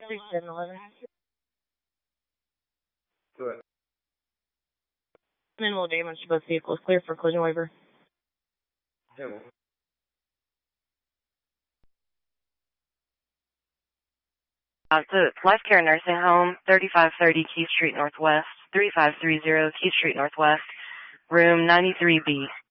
3711. Go ahead. Minimal damage to both vehicles. Clear for collision waiver. Yeah, well. It's Life Care Nursing Home, 3530 Key Street Northwest, 3530 Key Street Northwest, room 93B.